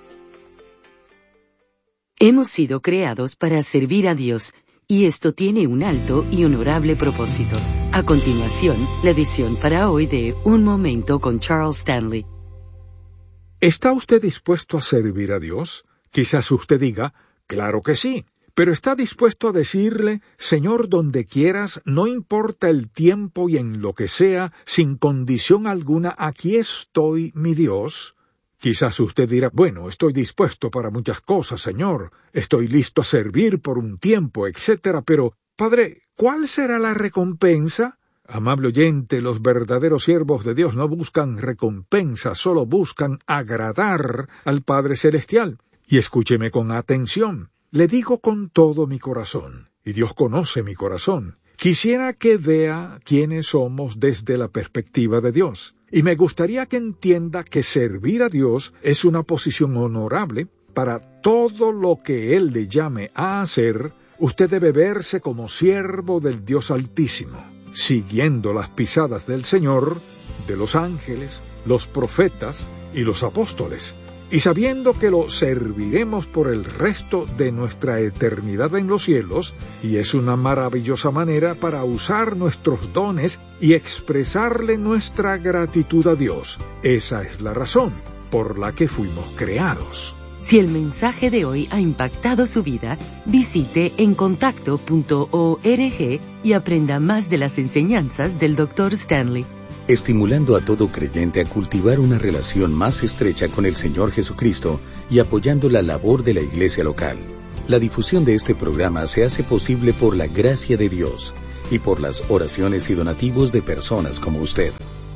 Hemos sido creados para servir a Dios, y esto tiene un alto y honorable propósito. A continuación, la edición para hoy de Un Momento con Charles Stanley. ¿Está usted dispuesto a servir a Dios? Quizás usted diga, claro que sí, pero ¿está dispuesto a decirle, Señor, donde quieras, no importa el tiempo y en lo que sea, sin condición alguna, aquí estoy, mi Dios? Quizás usted dirá, bueno, estoy dispuesto para muchas cosas, Señor, estoy listo a servir por un tiempo, etcétera, pero, Padre, ¿cuál será la recompensa? Amable oyente, los verdaderos siervos de Dios no buscan recompensa, solo buscan agradar al Padre Celestial. Y escúcheme con atención, le digo con todo mi corazón, y Dios conoce mi corazón, quisiera que vea quiénes somos desde la perspectiva de Dios. Y me gustaría que entienda que servir a Dios es una posición honorable. Para todo lo que Él le llame a hacer, usted debe verse como siervo del Dios Altísimo, siguiendo las pisadas del Señor, de los ángeles, los profetas y los apóstoles, y sabiendo que lo serviremos por el resto de nuestra eternidad en los cielos, y es una maravillosa manera para usar nuestros dones y expresarle nuestra gratitud a Dios. Esa es la razón por la que fuimos creados. Si el mensaje de hoy ha impactado su vida, visite encontacto.org y aprenda más de las enseñanzas del Dr. Stanley. estimulando a todo creyente a cultivar una relación más estrecha con el Señor Jesucristo y apoyando la labor de la iglesia local. La difusión de este programa se hace posible por la gracia de Dios y por las oraciones y donativos de personas como usted.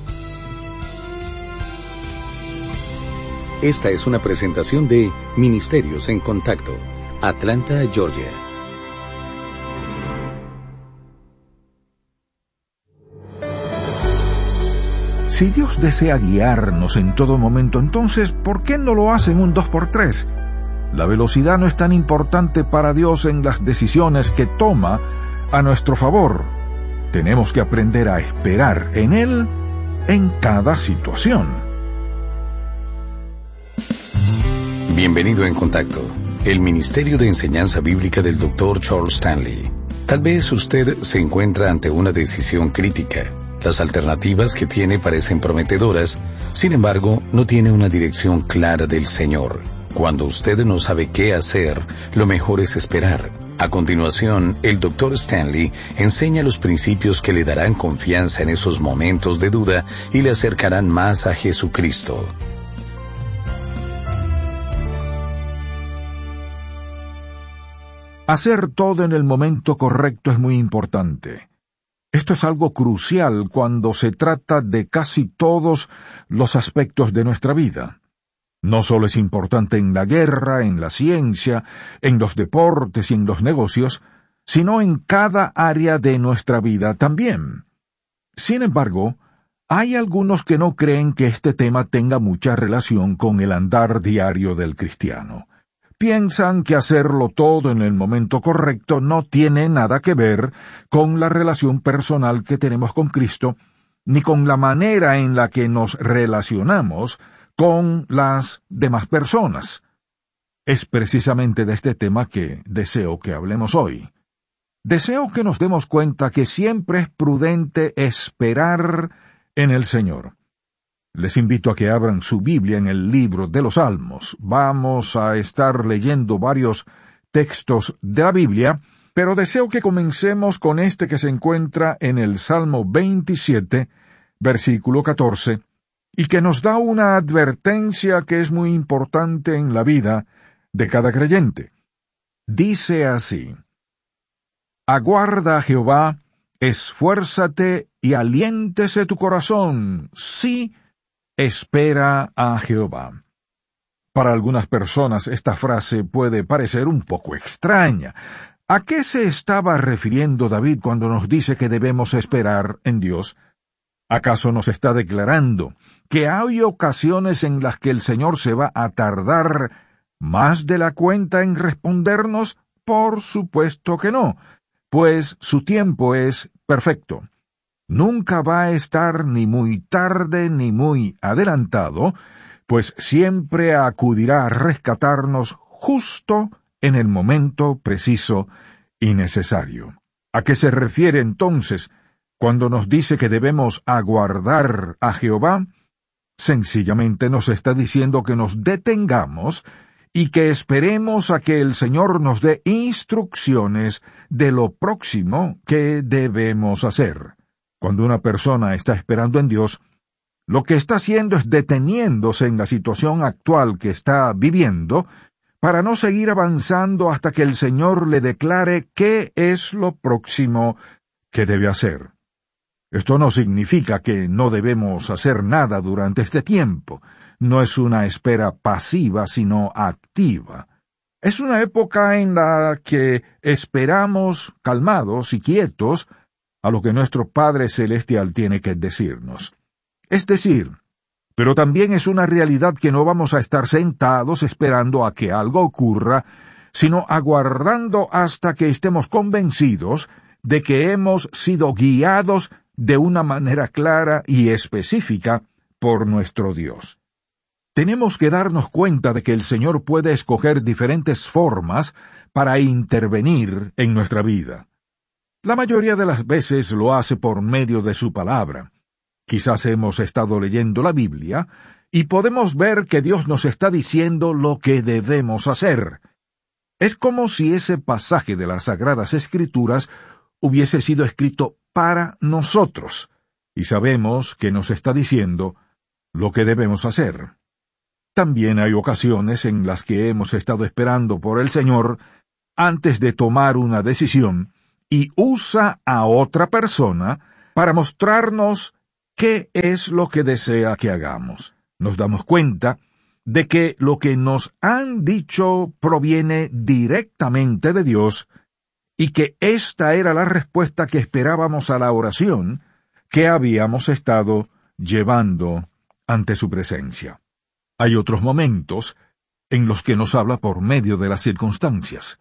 Esta es una presentación de Ministerios en Contacto, Atlanta, Georgia. Si Dios desea guiarnos en todo momento, entonces, ¿por qué no lo hace en un 2x3? La velocidad no es tan importante para Dios en las decisiones que toma a nuestro favor. Tenemos que aprender a esperar en Él en cada situación. Bienvenido en Contacto, el Ministerio de Enseñanza Bíblica del Dr. Charles Stanley. Tal vez usted se encuentra ante una decisión crítica. Las alternativas que tiene parecen prometedoras, sin embargo, no tiene una dirección clara del Señor. Cuando usted no sabe qué hacer, lo mejor es esperar. A continuación, el Dr. Stanley enseña los principios que le darán confianza en esos momentos de duda y le acercarán más a Jesucristo. Hacer todo en el momento correcto es muy importante. Esto es algo crucial cuando se trata de casi todos los aspectos de nuestra vida. No solo es importante en la guerra, en la ciencia, en los deportes y en los negocios, sino en cada área de nuestra vida también. Sin embargo, hay algunos que no creen que este tema tenga mucha relación con el andar diario del cristiano. Piensan que hacerlo todo en el momento correcto no tiene nada que ver con la relación personal que tenemos con Cristo, ni con la manera en la que nos relacionamos con las demás personas. Es precisamente de este tema que deseo que hablemos hoy. Deseo que nos demos cuenta que siempre es prudente esperar en el Señor. Les invito a que abran su Biblia en el libro de los Salmos. Vamos a estar leyendo varios textos de la Biblia, pero deseo que comencemos con este que se encuentra en el Salmo 27, versículo 14, y que nos da una advertencia que es muy importante en la vida de cada creyente. Dice así: Aguarda a Jehová, esfuérzate y aliéntese tu corazón, sí, espera a Jehová. Para algunas personas esta frase puede parecer un poco extraña. ¿A qué se estaba refiriendo David cuando nos dice que debemos esperar en Dios? ¿Acaso nos está declarando que hay ocasiones en las que el Señor se va a tardar más de la cuenta en respondernos? Por supuesto que no, pues su tiempo es perfecto. Nunca va a estar ni muy tarde ni muy adelantado, pues siempre acudirá a rescatarnos justo en el momento preciso y necesario. ¿A qué se refiere entonces cuando nos dice que debemos aguardar a Jehová? Sencillamente nos está diciendo que nos detengamos y que esperemos a que el Señor nos dé instrucciones de lo próximo que debemos hacer. Cuando una persona está esperando en Dios, lo que está haciendo es deteniéndose en la situación actual que está viviendo para no seguir avanzando hasta que el Señor le declare qué es lo próximo que debe hacer. Esto no significa que no debemos hacer nada durante este tiempo. No es una espera pasiva, sino activa. Es una época en la que esperamos calmados y quietos a lo que nuestro Padre Celestial tiene que decirnos. Es decir, pero también es una realidad que no vamos a estar sentados esperando a que algo ocurra, sino aguardando hasta que estemos convencidos de que hemos sido guiados de una manera clara y específica por nuestro Dios. Tenemos que darnos cuenta de que el Señor puede escoger diferentes formas para intervenir en nuestra vida. La mayoría de las veces lo hace por medio de su palabra. Quizás hemos estado leyendo la Biblia y podemos ver que Dios nos está diciendo lo que debemos hacer. Es como si ese pasaje de las Sagradas Escrituras hubiese sido escrito para nosotros. y sabemos que nos está diciendo lo que debemos hacer. También hay ocasiones en las que hemos estado esperando por el Señor antes de tomar una decisión y usa a otra persona para mostrarnos qué es lo que desea que hagamos. Nos damos cuenta de que lo que nos han dicho proviene directamente de Dios y que esta era la respuesta que esperábamos a la oración que habíamos estado llevando ante su presencia. Hay otros momentos en los que nos habla por medio de las circunstancias.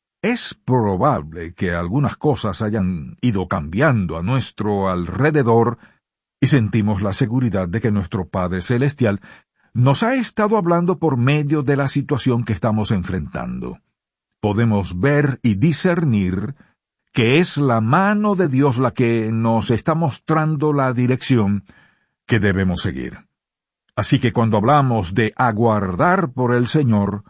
Es probable que algunas cosas hayan ido cambiando a nuestro alrededor y sentimos la seguridad de que nuestro Padre Celestial nos ha estado hablando por medio de la situación que estamos enfrentando. Podemos ver y discernir que es la mano de Dios la que nos está mostrando la dirección que debemos seguir. Así que cuando hablamos de aguardar por el Señor,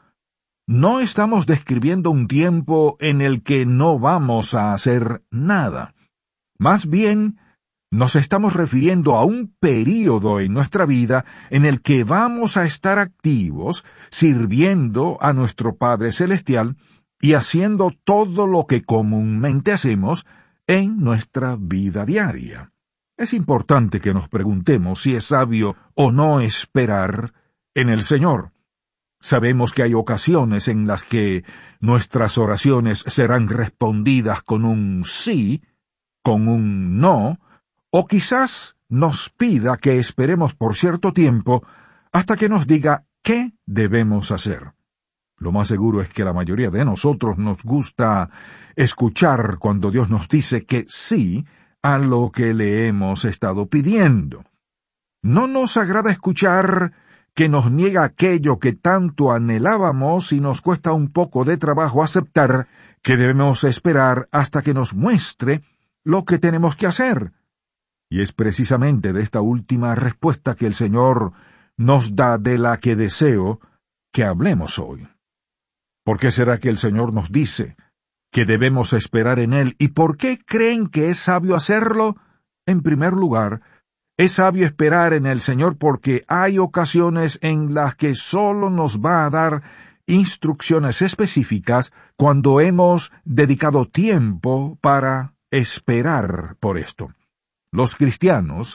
no estamos describiendo un tiempo en el que no vamos a hacer nada. Más bien, nos estamos refiriendo a un período en nuestra vida en el que vamos a estar activos, sirviendo a nuestro Padre Celestial y haciendo todo lo que comúnmente hacemos en nuestra vida diaria. Es importante que nos preguntemos si es sabio o no esperar en el Señor. Sabemos que hay ocasiones en las que nuestras oraciones serán respondidas con un sí, con un no, o quizás nos pida que esperemos por cierto tiempo hasta que nos diga qué debemos hacer. Lo más seguro es que la mayoría de nosotros nos gusta escuchar cuando Dios nos dice que sí a lo que le hemos estado pidiendo. No nos agrada escuchar que nos niega aquello que tanto anhelábamos y nos cuesta un poco de trabajo aceptar que debemos esperar hasta que nos muestre lo que tenemos que hacer. Y es precisamente de esta última respuesta que el Señor nos da de la que deseo que hablemos hoy. ¿Por qué será que el Señor nos dice que debemos esperar en Él? ¿Y por qué creen que es sabio hacerlo? En primer lugar, es sabio esperar en el Señor porque hay ocasiones en las que solo nos va a dar instrucciones específicas cuando hemos dedicado tiempo para esperar por esto. Los cristianos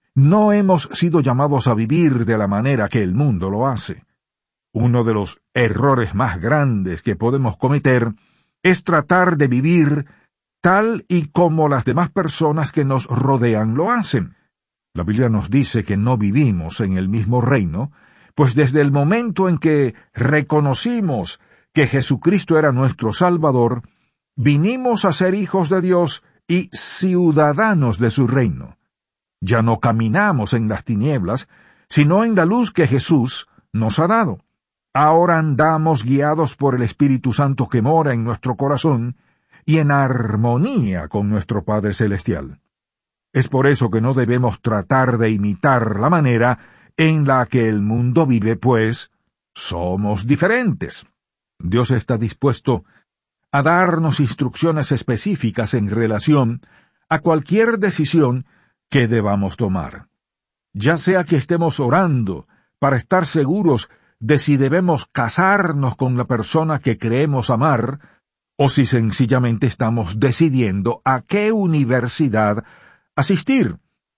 no hemos sido llamados a vivir de la manera que el mundo lo hace. Uno de los errores más grandes que podemos cometer es tratar de vivir tal y como las demás personas que nos rodean lo hacen. La Biblia nos dice que no vivimos en el mismo reino, pues desde el momento en que reconocimos que Jesucristo era nuestro Salvador, vinimos a ser hijos de Dios y ciudadanos de su reino. Ya no caminamos en las tinieblas, sino en la luz que Jesús nos ha dado. Ahora andamos guiados por el Espíritu Santo que mora en nuestro corazón y en armonía con nuestro Padre Celestial. Es por eso que no debemos tratar de imitar la manera en la que el mundo vive, pues somos diferentes. Dios está dispuesto a darnos instrucciones específicas en relación a cualquier decisión que debamos tomar. Ya sea que estemos orando para estar seguros de si debemos casarnos con la persona que creemos amar, o si sencillamente estamos decidiendo a qué universidad asistir.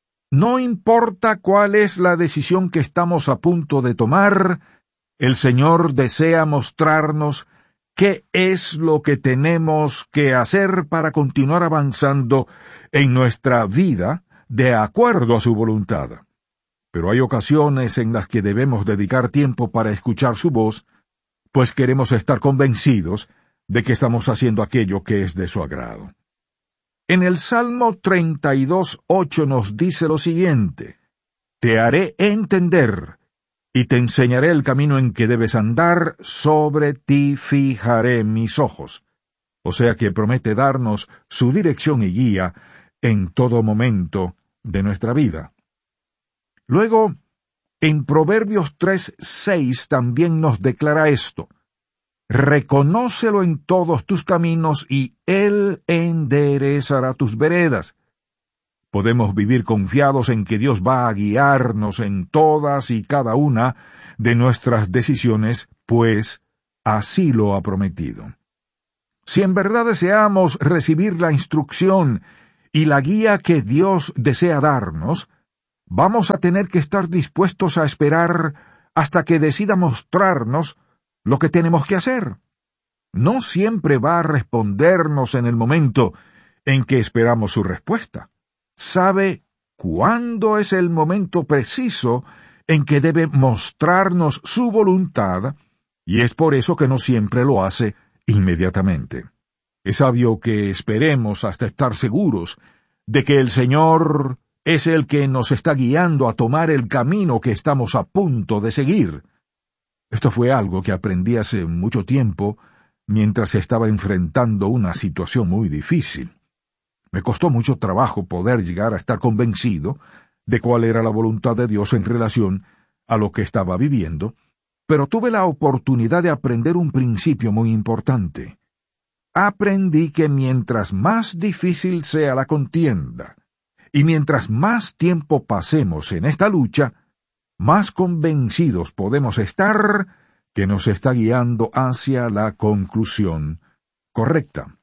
No importa cuál es la decisión que estamos a punto de tomar, el Señor desea mostrarnos qué es lo que tenemos que hacer para continuar avanzando en nuestra vida de acuerdo a su voluntad. Pero hay ocasiones en las que debemos dedicar tiempo para escuchar su voz, pues queremos estar convencidos de que estamos haciendo aquello que es de su agrado. En el Salmo 32:8 nos dice lo siguiente: «Te haré entender, y te enseñaré el camino en que debes andar, sobre ti fijaré mis ojos». O sea que promete darnos su dirección y guía en todo momento de nuestra vida. Luego, en Proverbios 3:6 también nos declara esto: «Reconócelo en todos tus caminos, y Él enderezará tus veredas». Podemos vivir confiados en que Dios va a guiarnos en todas y cada una de nuestras decisiones, pues así lo ha prometido. Si en verdad deseamos recibir la instrucción y la guía que Dios desea darnos, vamos a tener que estar dispuestos a esperar hasta que decida mostrarnos lo que tenemos que hacer. No siempre va a respondernos en el momento en que esperamos su respuesta. Sabe cuándo es el momento preciso en que debe mostrarnos su voluntad, y es por eso que no siempre lo hace inmediatamente. Es sabio que esperemos hasta estar seguros de que el Señor es el que nos está guiando a tomar el camino que estamos a punto de seguir. Esto fue algo que aprendí hace mucho tiempo mientras estaba enfrentando una situación muy difícil. Me costó mucho trabajo poder llegar a estar convencido de cuál era la voluntad de Dios en relación a lo que estaba viviendo, pero tuve la oportunidad de aprender un principio muy importante. Aprendí que mientras más difícil sea la contienda, y mientras más tiempo pasemos en esta lucha, más convencidos podemos estar que nos está guiando hacia la conclusión correcta.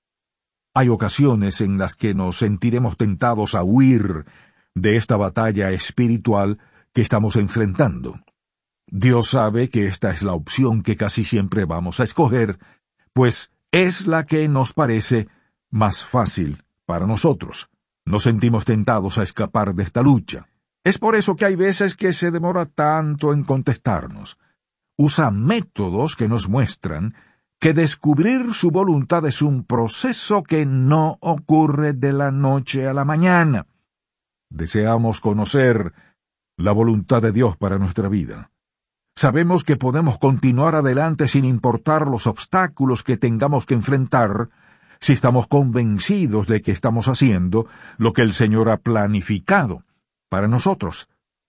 Hay ocasiones en las que nos sentiremos tentados a huir de esta batalla espiritual que estamos enfrentando. Dios sabe que esta es la opción que casi siempre vamos a escoger, pues es la que nos parece más fácil para nosotros. Nos sentimos tentados a escapar de esta lucha. Es por eso que hay veces que se demora tanto en contestarnos. Usa métodos que nos muestran que descubrir su voluntad es un proceso que no ocurre de la noche a la mañana. Deseamos conocer la voluntad de Dios para nuestra vida. Sabemos que podemos continuar adelante sin importar los obstáculos que tengamos que enfrentar, si estamos convencidos de que estamos haciendo lo que el Señor ha planificado para nosotros.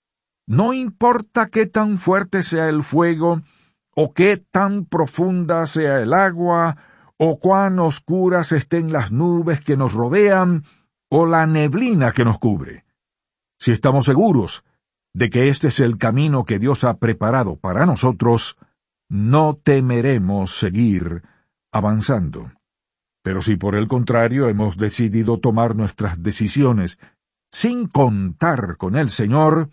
No importa qué tan fuerte sea el fuego, o qué tan profunda sea el agua, o cuán oscuras estén las nubes que nos rodean, o la neblina que nos cubre. Si estamos seguros de que este es el camino que Dios ha preparado para nosotros, no temeremos seguir avanzando. Pero si por el contrario hemos decidido tomar nuestras decisiones sin contar con el Señor,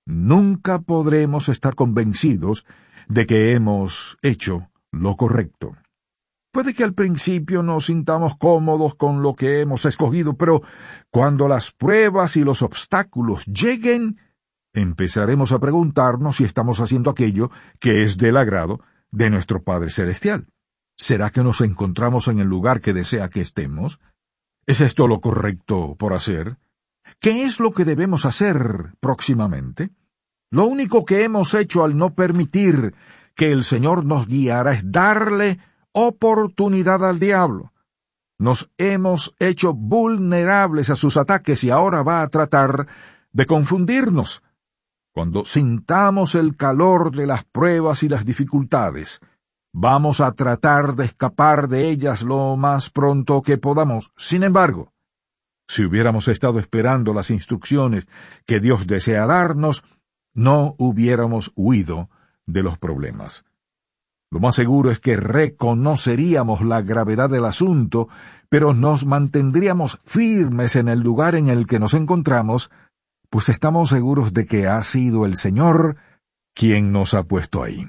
nunca podremos estar convencidos de que hemos hecho lo correcto. Puede que al principio nos sintamos cómodos con lo que hemos escogido, pero cuando las pruebas y los obstáculos lleguen, empezaremos a preguntarnos si estamos haciendo aquello que es del agrado de nuestro Padre Celestial. ¿Será que nos encontramos en el lugar que desea que estemos? ¿Es esto lo correcto por hacer? ¿Qué es lo que debemos hacer próximamente? Lo único que hemos hecho al no permitir que el Señor nos guiara es darle oportunidad al diablo. Nos hemos hecho vulnerables a sus ataques y ahora va a tratar de confundirnos. Cuando sintamos el calor de las pruebas y las dificultades, vamos a tratar de escapar de ellas lo más pronto que podamos. Sin embargo, si hubiéramos estado esperando las instrucciones que Dios desea darnos, no hubiéramos huido de los problemas. Lo más seguro es que reconoceríamos la gravedad del asunto, pero nos mantendríamos firmes en el lugar en el que nos encontramos, pues estamos seguros de que ha sido el Señor quien nos ha puesto ahí.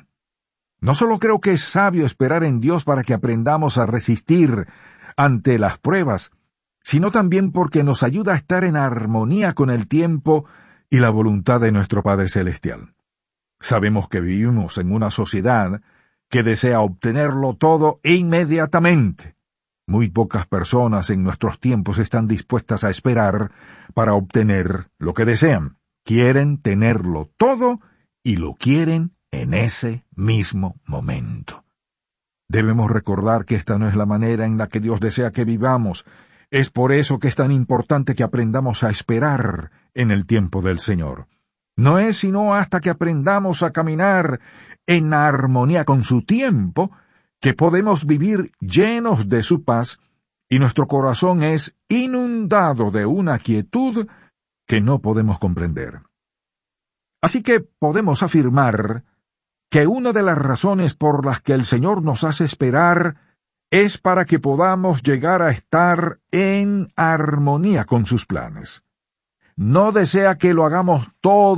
No solo creo que es sabio esperar en Dios para que aprendamos a resistir ante las pruebas, sino también porque nos ayuda a estar en armonía con el tiempo y la voluntad de nuestro Padre Celestial. Sabemos que vivimos en una sociedad que desea obtenerlo todo inmediatamente. Muy pocas personas en nuestros tiempos están dispuestas a esperar para obtener lo que desean. Quieren tenerlo todo y lo quieren en ese mismo momento. Debemos recordar que esta no es la manera en la que Dios desea que vivamos. Es por eso que es tan importante que aprendamos a esperar en el tiempo del Señor. No es sino hasta que aprendamos a caminar en armonía con su tiempo que podemos vivir llenos de su paz y nuestro corazón es inundado de una quietud que no podemos comprender. Así que podemos afirmar que una de las razones por las que el Señor nos hace esperar es para que podamos llegar a estar en armonía con sus planes. No desea que lo hagamos todo